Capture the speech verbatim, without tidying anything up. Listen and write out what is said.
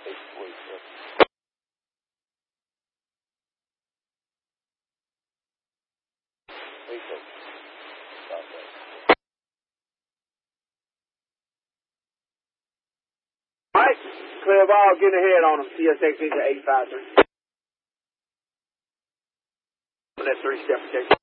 Alright, clear ball, get ahead on them. C S X into eight five three. That's three step protection.